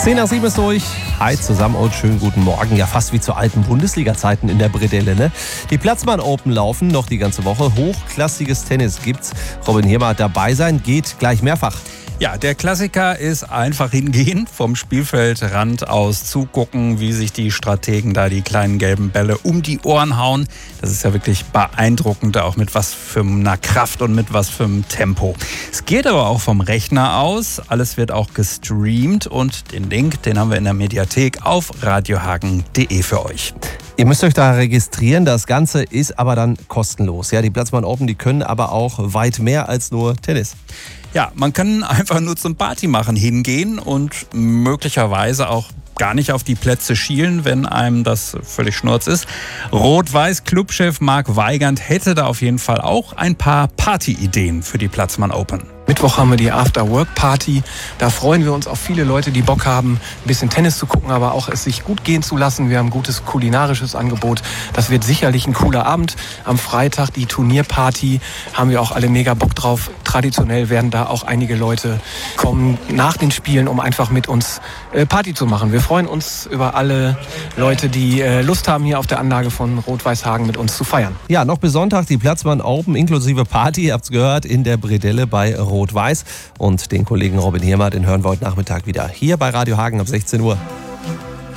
6:10 ist durch. Hi zusammen und schönen guten Morgen. Ja, fast wie zu alten Bundesliga-Zeiten in der Bredelle, ne? Die Platzmann Open laufen noch die ganze Woche. Hochklassiges Tennis gibt's. Robin Hirmer hat dabei sein, geht gleich mehrfach. Ja, der Klassiker ist einfach hingehen, vom Spielfeldrand aus zugucken, wie sich die Strategen da die kleinen gelben Bälle um die Ohren hauen. Das ist ja wirklich beeindruckend, auch mit was für einer Kraft und mit was für einem Tempo. Es geht aber auch vom Rechner aus. Alles wird auch gestreamt und den Link, den haben wir in der Mediathek auf radiohagen.de für euch. Ihr müsst euch da registrieren. Das Ganze ist aber dann kostenlos. Ja, die Platzmann Open, die können aber auch weit mehr als nur Tennis. Ja, man kann einfach nur zum Party machen hingehen und möglicherweise auch gar nicht auf die Plätze schielen, wenn einem das völlig schnurz ist. Rot-Weiß-Clubchef Marc Weigand hätte da auf jeden Fall auch ein paar Party-Ideen für die Platzmann Open. Mittwoch haben wir die After-Work-Party. Da freuen wir uns auf viele Leute, die Bock haben, ein bisschen Tennis zu gucken, aber auch es sich gut gehen zu lassen. Wir haben ein gutes kulinarisches Angebot. Das wird sicherlich ein cooler Abend. Am Freitag die Turnierparty, haben wir auch alle mega Bock drauf. Traditionell werden da auch einige Leute kommen nach den Spielen, um einfach mit uns Party zu machen. Wir freuen uns über alle Leute, die Lust haben, hier auf der Anlage von Rot-Weiß Hagen mit uns zu feiern. Ja, noch bis Sonntag die Platzmann Open inklusive Party, ihr habt's gehört, in der Bredelle bei Rot-Weiß. Und den Kollegen Robin Hirmer, den hören wir heute Nachmittag wieder hier bei Radio Hagen ab 16 Uhr.